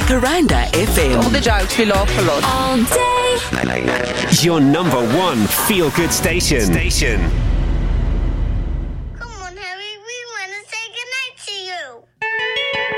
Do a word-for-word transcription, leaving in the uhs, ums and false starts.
Paranda F M. All the jokes we laugh a lot. All day. Your number one feel-good station. Station.